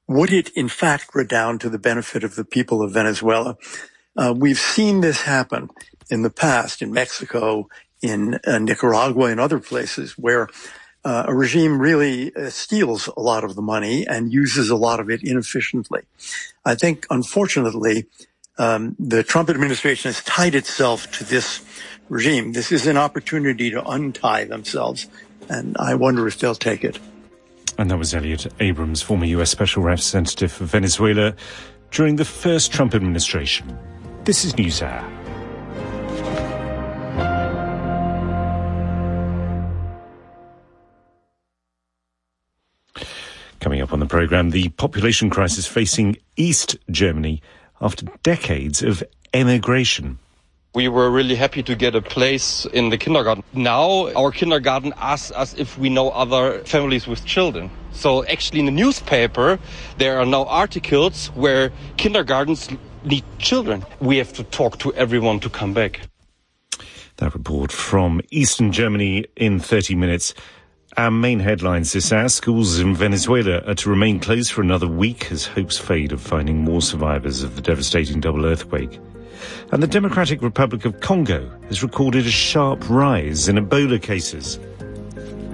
would it in fact redound to the benefit of the people of Venezuela? We've seen this happen in the past in Mexico, in Nicaragua, and other places where a regime really steals a lot of the money and uses a lot of it inefficiently. I think, unfortunately, the Trump administration has tied itself to this regime. This is an opportunity to untie themselves, and I wonder if they'll take it. And that was Elliot Abrams, former U.S. Special Representative for Venezuela during the first Trump administration. This is NewsHour. Coming up on the programme, the population crisis facing East Germany after decades of emigration. We were really happy to get a place in the kindergarten. Now our kindergarten asks us if we know other families with children. So actually in the newspaper there are now articles where kindergartens need children. We have to talk to everyone to come back. That report from Eastern Germany in 30 minutes. Our main headlines this hour: schools in Venezuela are to remain closed for another week as hopes fade of finding more survivors of the devastating double earthquake. And the Democratic Republic of Congo has recorded a sharp rise in Ebola cases.